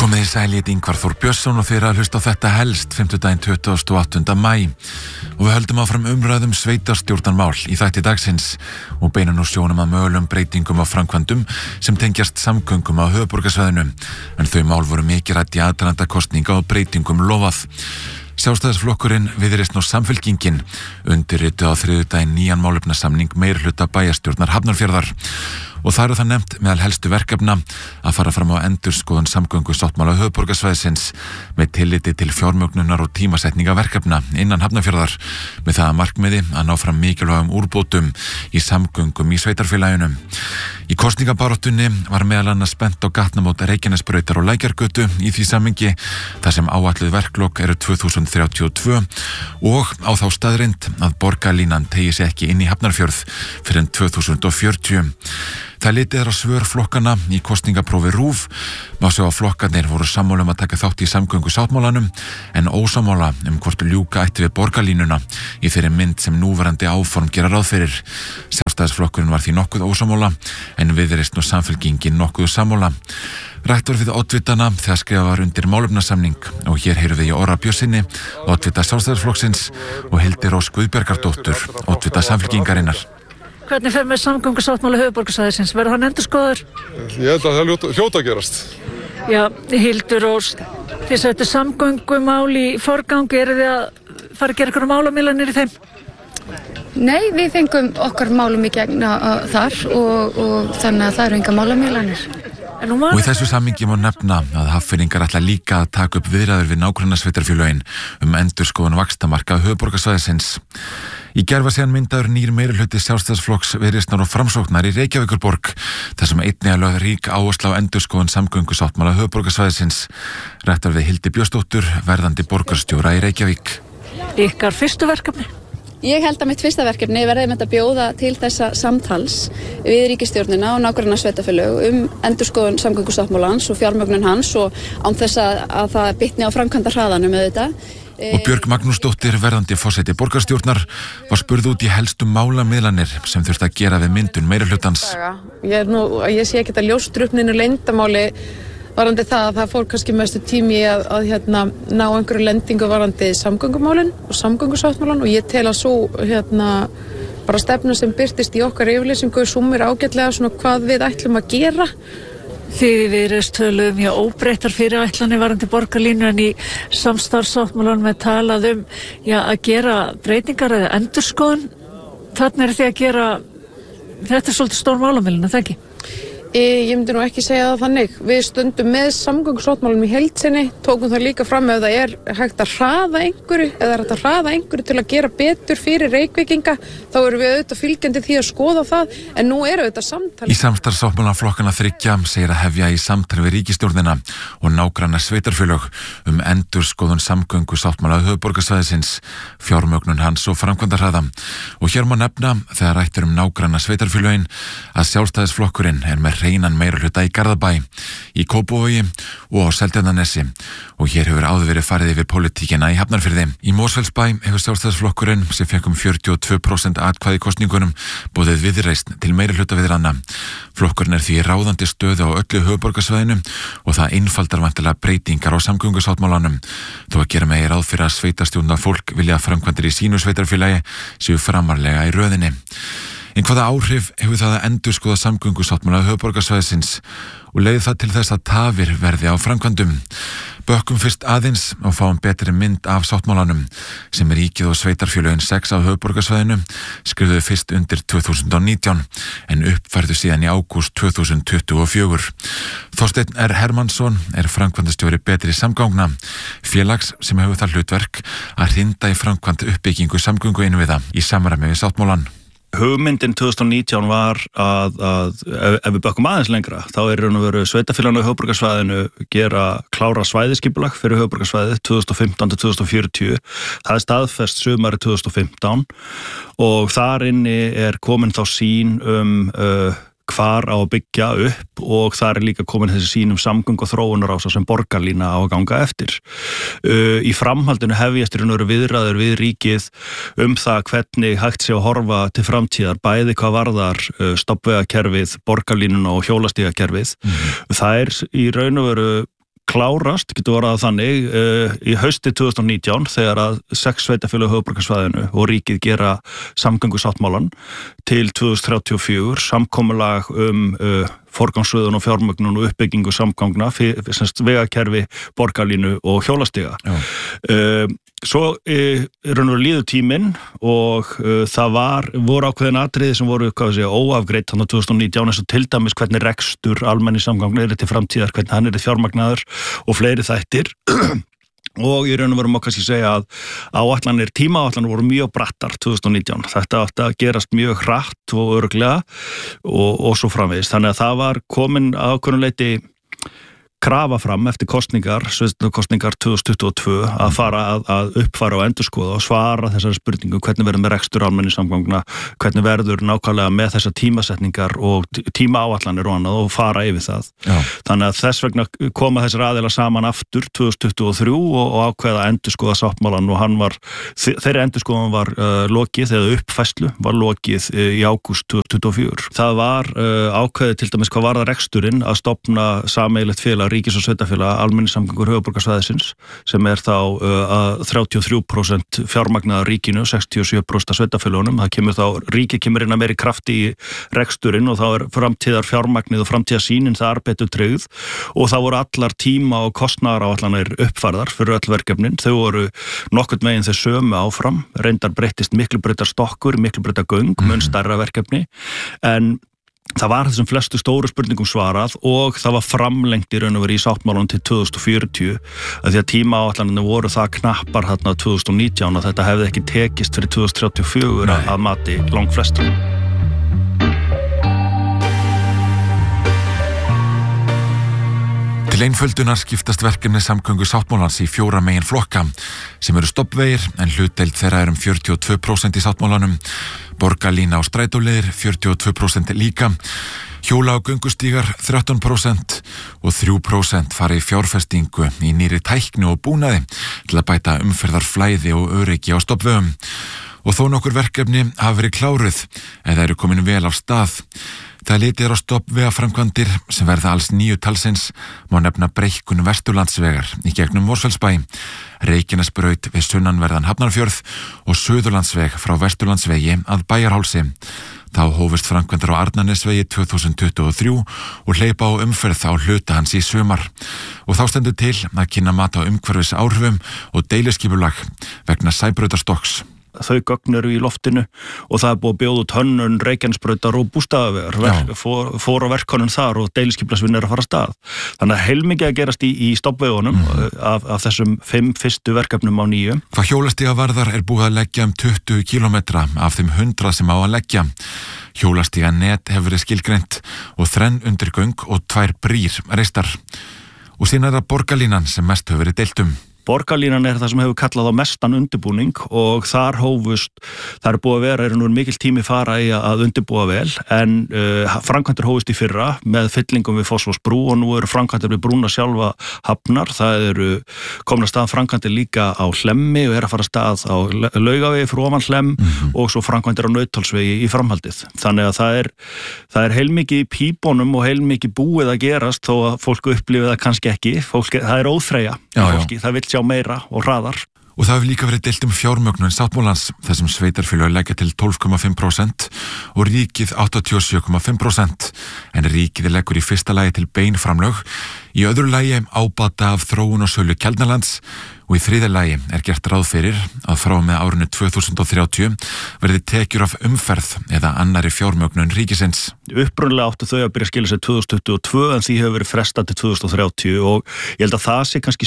Komið í sæl, ég Ingvar Þór Björnsson og þeir að hlusta á þetta helst 28. maí og við höldum áfram umræðum sveitarstjórnarmál í þætti dagsins og beinum nú sjónum að mögulegum breytingum á framkvæmdum sem tengjast samgöngum á höfuðborgarsvæðinu en þau mál voru mikið rædd í aðdraganda kosninga og breytingum lofað. Sjálfstæðisflokkurinn, Viðreisn og Samfylkingin undirrituðu á þriðjudaginn nýjan málefnasamning meirihluta bæjarstjórnar Hafnarfjarðar og það það nefnt meðal helstu verkefna að fara fram á endurskoðun samgöngusáttmála höfuðborgarsvæðisins með tilliti til fjármögnunar og tímasetninga verkefna innan Hafnarfjarðar með það að markmiði að ná fram mikilvægum úrbótum í samgöngum í sveitarfélaginu. Í kosningabaráttunni var meðal annars spennt á gatnamót Reykjanesbrautar og Lækjargötu í því samhengi þar sem áætluð verklok eru 2032 og á þá staðreynd að borgarlínan tegi sig ekki inn í Hafnarfjörð fyrir 2040. Það litið á svör flokkana í kosningaprófi RÚV má sjá að flokkarnir voru sammála að taka þátt í samgöngusáttmálanum en ósammála hvort ljúka ætti við borgarlínuna í þeirri mynd sem núverandi áform gera ráð fyrir. Sjálfstæðisflokkurinn var því nokkuð ósammála en Viðreisn og Samfylkingin nokkuð sammála. Rætt var við oddvitana þegar skrifað var undir málefnasamning og hér heyrum við í Orra Björnsyni, oddvita Sjálfstæðisflokksins og Hildi Rós Guðbjargardóttur, oddvita Samfylkingarinnar. Hvernig fer með samgöngusáttmála höfuðborgarsvæðisins? Verður hann endurskoðaður? Ég held að það hljóta að gerast. Já, Hildur Rós, þið settu samgöngumál í forgangi, eru þið að fara að gera ykkur málamiðlanir í þeim? Nei, við fengum okkar málum í gegn þar og þannig að það eru enga málamiðlanir. Og í þessu samhengi má nefna að Hafnfirðingar ætla líka að taka upp viðræður við nágrannasveitarfélögin endurskoðun vaxtamarka höfuðborgarsvæðisins. Í gær var síðan myndaður nýr meirihluti Sjálfstæðisflokks, Viðreisnar og Framsóknar í Reykjavíkurborg, þar sem einnig lögð rík áhersla á endurskoðun samgöngusáttmála höfuðborgarsvæðisins. Rætt var við Hildi Björnsdóttur, verðandi borgarstjóra í Reykjavík. Ykkar fyrstu verkefni? Ég held að mitt fyrsta verkefni verði með að bjóða til þessa samtals við ríkisstjórnina og nágrannasveitarfélög endurskoðun samgöngusáttmálans og fjármögnun hans og án þess að það bitni á framkvæmdahraðanum auðvitað. Og Björg Magnúsdóttir, verðandi forseti borgarstjórnar, var spurð út í helstu málamiðlanir sem þurfti að gera við myndun meirihlutans. Ég sé ekki að ljóstra upp neinu leyndamáli varandi það að það fór kannski mestu tími að ná einhverju lendingu varandi samgöngumálin og samgöngusáttmálan og ég tel að svo bara stefna sem birtist í okkar yfirlýsingu sumir ágætlega svona hvað við ætlum að gera. Þið í Viðreisn töluðum óbreyttar fyrirætlanir varandi borgarlínu en í samstarfssáttmálanum er talað að gera breytingar eða endurskoðun. Þarna er þið að gera, þetta er svolítið stór málamiðlun, er það ekki? Ég myndi nú ekki segja það þannig. Við stöndum með samgöngusáttmálanum í heild sinni, tókum það líka fram ef það er hægt að hraða einhverju til að gera betur fyrir Reykvíkinga, þá erum við auðvitað fylgjandi því að skoða það, en nú eru auðvitað samtal. Í samstarfssáttmála flokkana 3 segir að hefja í samtali við ríkisstjórnina og nágrannasveitarfélög endurskoðun samgöngusáttmála höfuðborgarsvæðisins, fjármögnun hans og framkvæmdahraða. Og hér má nefna þegar rætt nágrannasveitarfélögin að Sjálfstæðisflokkurinn er með hreinan meirihluta í Garðabæ, í Kópavogi og á Seltjarnarnesi og hér hefur áður verið farið yfir pólitíkina í Hafnarfirði. Í Mosfellsbæ hefur Sjálfstæðisflokkurinn sem fékk 42% atkvæði í kosningunum boðið Viðreisn til meirihluta viðræðna. Flokkurinn er því í ráðandi stöðu á öllu höfuðborgarsvæðinu og það einfaldar væntanlega breytingar á samgöngusáttmálanum. Þó að gera megi ráð fyrir að sveitarstjórnarfólk vilja að framkvæmdir í sínu sveitarfélagi séu framarlega í röðinni. En hvaða áhrif hefur það að endurskoða samgöngusáttmála höfuðborgarsvæðisins og leiði það til þess að tafir verði á framkvæmdum. Bökkum fyrst aðeins og fáum betri mynd af sáttmálanum sem ríkið og sveitarfélögin 6 á höfuðborgarsvæðinu skrifuðu fyrst undir 2019 en uppfærðu síðan í ágúst 2024. Þorsteinn R. Hermannsson er framkvæmdastjóri Betri samgangna, félags sem hefur það hlutverk að hrinda í framkvæmd uppbyggingu samgönguinnviða í samræmi við sáttmálan. Hugmyndin 2019 var að ef við bökkum aðeins lengra, þá er raun og veru sveitarfélaginu á höfuðborgarsvæðinu klára svæðiskipulag fyrir höfuðborgarsvæðið 2015-2040. Það er staðfest sumarið 2015 og þar inni er komin þá sýn hvar á að byggja upp og það er líka komin þessi sýn samgöng og þróunarása sem borgarlína á að ganga eftir. Í framhaldinu hefjast viðræður við ríkið það hvernig hægt sé að horfa til framtíðar, bæði hvað varðar stoppvegakerfið, borgarlínuna og hjólastígakerfið. Það er í raun og veru klárast, getur orðað þannig, í hausti 2019 þegar að 6 sveitarfélög á höfuðborgarsvæðinu og ríkið gera samgöngusáttmálann til 2034, samkomulag forgangsröðun og fjármögnun og uppbyggingu samgangna, vegakerfi, borgarlínu og hjólastiga. Svo líður tíminn og það voru ákveðin atriði sem voru óafgreitt þannig 2019 eins og til dæmis hvernig rekstur almenningssamgangna til framtíðar, hvernig hann tímaframagnaður og fleiri þættir. Og í raun og veru má kannski segja að tímaáætlanir voru mjög brattar 2019. Þetta átti að gerast mjög hratt og örugglega og svo framvegis. Þannig að það var komin að ákveðnu leyti krafa fram eftir kosningar 2022 að fara að uppfæra og endurskoða og svara þessari spurningu hvernig verður með rekstur almenningssamgangna, hvernig verður nákvæmlega með þessar tímasetningar og tímaáætlanir og annað og fara yfir það. Já. Þannig að þess vegna koma þessar aðilar saman aftur 2023 og ákveða að endurskoða sáttmálann og þeirri endurskoðan var lokið eða uppfærslu var lokið í ágúst 2024. Það var ákveðið til dæmis hvað var það reksturinn að stofna sameiginlegt félag ríkis- og sveitarfélaga almenningssamgöngur höfuðborgarsvæðisins sem þá 33% fjármagnaða ríkinu, 67% sveitarfélögunum. Ríkið kemur inn að meiri krafti í reksturinn og þá framtíðar fjármagnið og framtíðarsýnin það betur tryggð og það voru allar tíma og kostnaðaráætlanir uppfærðar fyrir öll verkefnin. Þau voru nokkurn veginn þau sömu áfram, reyndar breyttist Miklubrautarstokkur, Miklubrautargöng, mun stærra verkefni, en það var þessum flestu stóru spurningum svarað og það var framlengt í raun og veru í sáttmálanum til 2040 að því að tímaáætlanirnir voru það knappar þarna 2019 að þetta hefði ekki tekist fyrir 2034 að mati langflestra. Til einföldunar skiptast verkefni samgöngusáttmálans í 4 meginflokka sem eru stofnvegir en hlutdeild þeirra 42% í sáttmálanum, borgarlína og strætóleiðir 42% líka, hjóla- og göngustígar 13% og 3% fara í fjárfestingu í nýrri tækni og búnaði til að bæta umferðarflæði og öryggi á stofnvegum. Og þó nokkur verkefni hafa verið kláruð eða eru komin vel af stað. Það litið á stofnvegaframkvæmdir sem verða alls 9 talsins má nefna breikkun Vesturlandsvegar í gegnum Mosfellsbæ, Reykjanesbraut við sunnanverðan Hafnarfjörð og Suðurlandsveg frá Vesturlandsvegi að Bæjarhálsi. Þá hófust framkvæmdir á Arnarnesvegi 2023 og hleypa á umferð á hluta hans í sumar. Og þá stendur til að kynna mat á umhverfis áhrifum og deiliskipulag vegna Sæbrautarstokks. Þau gögn eru í loftinu og það búið að bjóða út hönnun Reykjanesbrautar og Bústaðavegar fór á verkhönnun þar og deiliskipulagsvinna að fara af stað. Þannig að heilmikið að gerast í stofnvegunum af þessum 5 fyrstu verkefnum á 9. Hvað hjólastiga varðar búið að leggja 20 kilometra af þeim 100 sem á að leggja. Hjólastiga net hefur verið skilgreint og 3 undirgöng og 2 brýr reistar. Og síðan það borgarlínan sem mest hefur verið deilt Borgarlínan það sem hefur kallað á mestan undirbúning og þar hófust, það búið að vera mikill tími fara í að undirbúa vel en framkvæmdir hófust í fyrra með fyllingum við Fossvogsbrú og nú eru framkvæmdir við brúna sjálfa hafnar, það eru komna stað framkvæmdir líka á Hlemmi og að fara stað á Laugavegi fyrir ofan Hlemm og svo framkvæmdir á Nauthólsvegi í framhaldið. Þannig að það heilmikið í pípunum og heilmikið búið að gerast þó að fólk upplifið það kannski ekki, það óþreyja fólki, það vill sjá meira og hraðar. Og það hefur líka verið deilt fjármögnun sáttmálans þessum sveitarfélög leggja til 12,5% og ríkið 87,5%, en ríkið leggur í fyrsta lagi til beinframlög, í öðru lagi ábata af þróun og sölu Keldnalands og í þriðja lagi gert ráð fyrir að frá með árinu 2030 verði tekjur af umferð eða annari fjármögnun ríkisins. Upprunlega áttu þau að byrja að skila sér 2022 en því hefur verið frestað til 2030 og ég held að það sé kannski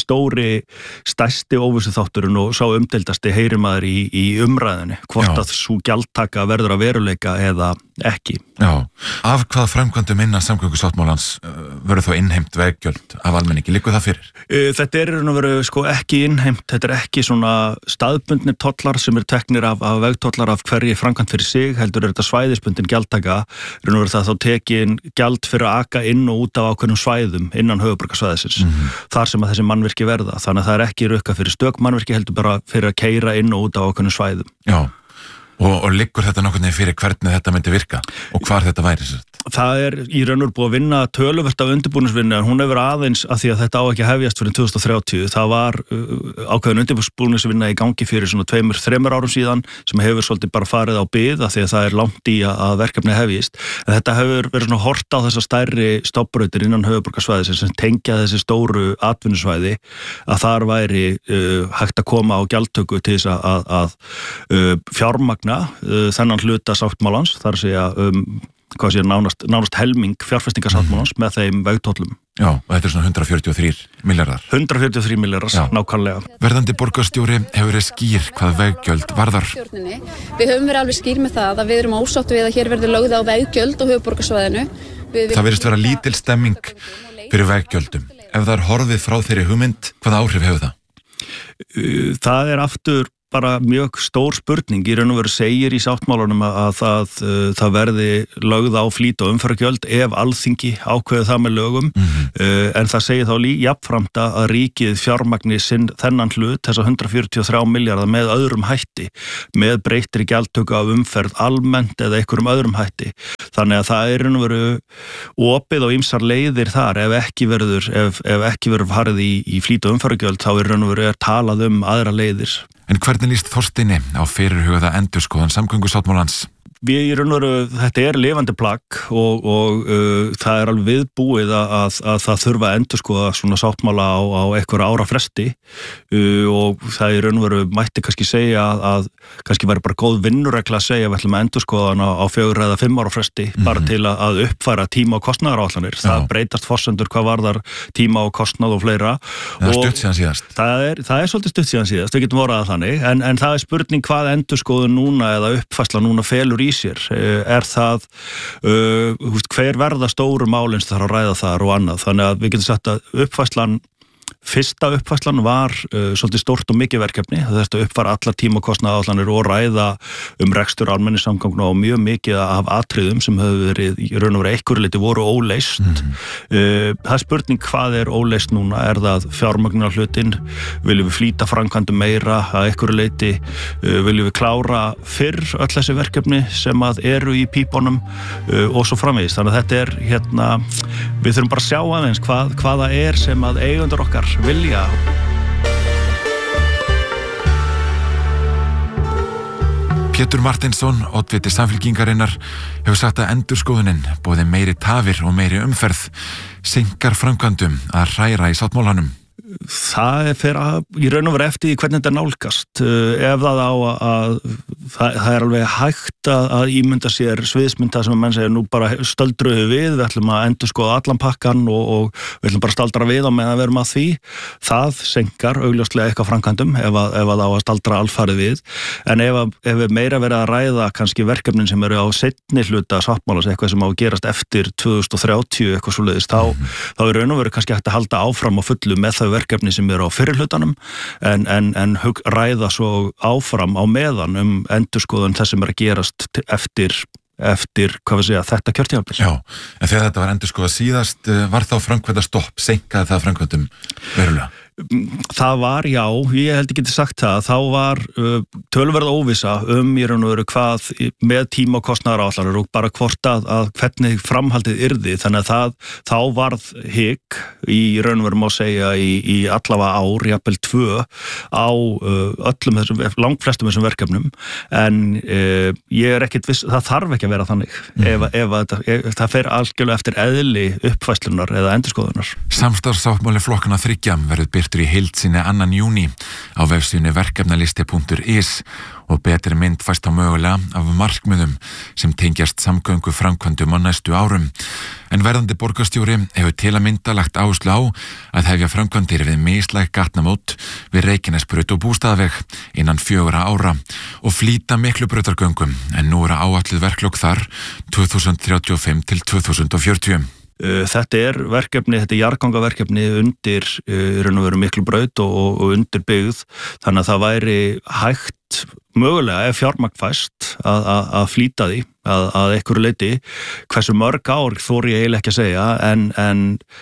stærsti óvissu þátturinn og sá umdeildasti heyrimaður í umræðinni, hvort að sú gjaldtaka verður að veruleika eða ekki. Já, af hvaða framkvæmdum innan samgöngusáttmálans verður þá innheimt veggjöld af almenningi, liggur það fyrir? Þetta ekki innheimt, þetta ekki svona staðbundnir tollar sem teknir af vegtollar af hverji framkvæmd fyrir sig, heldur þetta svæðisbundin gjaldtaka, það þá tekin gjald fyrir að aka inn og út af ákveðnum svæðum innan höfuðborgarsvæðisins, þar sem að þessi mannvirki verða, þannig að það ekki rukka fyrir stök mannvirki, heldur bara fyrir að keyra inn og út af ákveðnum svæðum. Já. Og liggur þetta nokkurn veginn fyrir hvernig þetta myndi virka og hvar þetta væri? Það í raun og búið að vinna töluvert af undirbúningsvinnu, en hún hefur aðeins að því að þetta á ekki að hefjast fyrir 2030. Það var ákveðin undirbúningsvinna í gangi fyrir svona 2-3 árum síðan sem hefur svolítið bara farið á bið af því að það langt í að verkefni hefjist. En þetta hefur verið svona hort á þessar stærri stofnbrautir innan höfuðborgarsvæðisins sem tengja þessi stóru atvinnusvæði að þar væri hægt að koma á gjaldtöku til þess að fjármagna þennan hluta sáttmálans, þar segja nánast helming fjárfestingarsáttmálans með þeim vegtollum. Já, og þetta svona 143 milljarðar. 143 milljarðar, nákvæmlega. Verðandi borgarstjóri hefur verið skýr hvað veggjöld varðar. Við höfum verið alveg skýr með það að við erum ósáttu við að hér verður lögð á veggjöld á höfuðborgarsvæðinu. Það virðist vera lítil stemming fyrir veggjöldum. Ef það horfið frá þeirri hugmynd, hvaða áhrif hefur það? Það aftur bara mjög stór spurning. Í raun og veru segir í sáttmálunum að það verði lögð á flýt og umferðargjöld ef Alþingi ákveður það með lögum, en það segir þá jafnframt að ríkið fjármagni sinn þennan hlut, þessa 143 milljarða með öðrum hætti, með breyttri gjaldtöku af umferð almennt eða einhverjum öðrum hætti. Þannig að það í raun og veru opið á ýmsar leiðir þar ef ekki verður farið í flýt og umferðargjöld, þá í raun og veru talað aðra leiðir. En hvernig líst Þorsteini á fyrirhugaða endurskoðun samgöngusáttmálans? Við í raun og veru, þetta lifandi plagg og það alveg viðbúið að það þurfa að endurskoða svona sáttmála á einhverja ára fresti og það í raun og veru mætti kannski segja að kannski væri bara góð vinnuregla að segja við ætlum að endurskoða hana á 4 eða 5 ára fresti bara til að uppfæra tíma og kostnaðaráætlanir. Það breytast forsendur hvað varðar tíma og kostnað og fleira. Það stutt síðan síðast. Það svolítið stutt síðan síðast, við getum orðað þannig, en það spurning hvað endurskoðun núna eða uppfærsla núna felur í sér. Það hver verða stóru málin sem þarf að ræða þar og annað, þannig að við getum sagt að fyrsta uppfærslan var svolítið stórt og mikið verkefni. Þetta uppfæra allar tímakostnaðaráætlanir og ræða rekstur almenningssamgangna og mjög mikið af atriðum sem höfðu verið í raun og veru einhverju leyti voru óleyst. Það spurning hvað óleyst núna, það fjármögnunar hlutin, viljum við flýta framkvæmdum meira að einhverju leyti, viljum við klára fyrr öll þessi verkefni sem eru í pípunum og svo framvegis. Þannig að þetta við þurfum bara að sjá aðeins hvaða sem eigendur okkar vilja. Pétur Martinsson, oddviti Samfylkingarinnar, hefur sagt að endurskoðunin boði meiri tafir og meiri umferð seinkar framkvæmdum að hræra í sáttmálanum. Það fer í raun og veru eftir hvernig þetta nálgast. Ef það það alveg hægt að ímynda sér sviðsmynda sem að menn segja nú bara stöldruðu við ætlum að endurskoða allan pakkan og við ætlum bara að staldra við á meðan við erum að því. Það seinkar augljóslega eitthvað framkvæmdum ef það á að staldra alfarið við. En ef meira verið að ræða kannski verkefnin sem eru á seinni hluta sáttmálans, eitthvað sem á að gerast eftir 2030 eitthvað svoleiðis, þá í raun og veru kannski hægt að halda áfram á fullu með þau verkefni sem eru á fyrri hlutanum en ræða svo áfram á meðan endurskoðun þess sem að gerast eftir þetta kjörtímabil. Já, en þegar þetta var endurskoðað síðast, var þá framkvæmda stopp, seinkaði það framkvæmdum verulega? Það var, já, ég held ekki sagt það, þá var töluverð óvissa í raun og veru hvað með tíma og kostnaðaráætlanir og bara hvort að hvernig framhaldið yrði, þannig að þá varð hik í raun og veru má segja í allavega ár, jafnvel 2 á öllum þessum, langflestum þessum verkefnum, en ég ekkert viss, það þarf ekki að vera þannig ef það fer algjörlega eftir eðli uppfæslunar eða endurskoðunar. Samstarfssáttmáli flokkana 3 verður birtur í heild sinni 2. júní á vefsíðunni verkefnalisti.is og betri mynd fæst á mögulega af markmiðum sem tengjast samgöngu framkvæmdum á næstu árum. En verðandi borgarstjóri hefur til að mynda lagt áherslu á að hefja framkvæmdir við mislæg gatnamót við Reykjanesbraut og Bústaðaveg innan 4 ára og flýta Miklubrautargöngum, en nú áætluð verklok þar 2035 til 2040. Þetta verkefni, þetta jarðgangaverkefni undir raun og veru Miklubraut og undir byggð, þannig að það væri hægt mögulega ef fjármagn fæst að flýta því að einhverju leyti. Hversu mörg ár þori ég eiginlega ekki að segja, en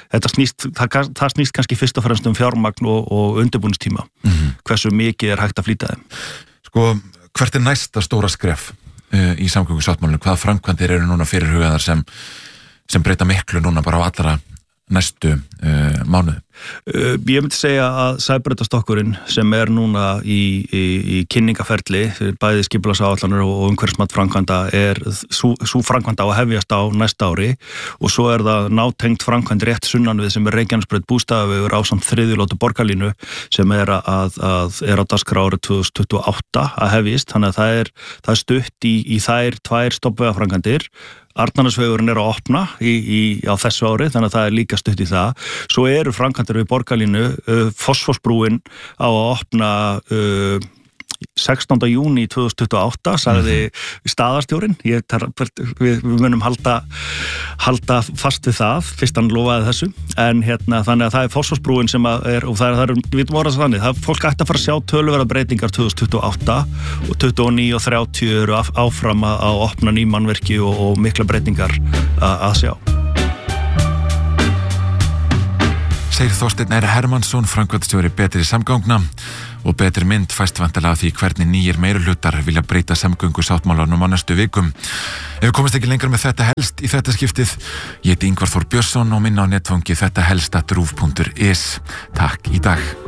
þetta snýst kannski fyrst og fremst fjármagn og undirbúningstíma. Hversu mikið hægt að flýta þeim? Sko, Hvert næsta stóra skref í samgöngusáttmálinu? Hvaða framkvæmdir eru núna fyrirhugaðar sem breyta miklu núna bara á allra næstu mánuðum? Ég myndi segja að Sæbrautarstokkurinn sem núna í kynningaferli, bæði skipulagsáætlanir og umhverfismat framkvæmda sú framkvæmda á að hefjast á næsta ári og svo það nátengt framkvæmd rétt sunnan við sem Reykjanesbraut Bústaðavegur ásamt þriðjulótu borgarlínu sem að á dagskrá árið 2028 að hefjist, þannig að það er stutt í þær tvær stoppvegaframkvæmdir. Arnarnesvegurinn að opna á þessu ári, þannig að það líka stutt í það. Svo eru framkvæmdir við borgarlínu, Fossvogsbrúin á að opna 16. júní 2028, sagði staðarstjórinn. Við munum halda fast við það, fyrst hann lofaði þessu. En þannig að það Fossvogsbrúin sem og við vorum þannig, fólk ætti að fara að sjá töluverðar breytingar 2028 og 29 og 30 eru áfram að opna ný mannvirki og mikla breytingar að sjá. Segir Þorsteinn R. Hermannsson, framkvæmdastjóri Betri samgangna, og betri mynd fæst vantarlega því hvernig nýjir meirihlutar vilja breyta samgöngusáttmálanum á næstu vikum. Ef við komumst ekki lengra með þetta helst í þetta skiptið, ég heiti Ingvar Þór Björnsson og minna á netfangi þetta helst@ruv.is. Takk í dag.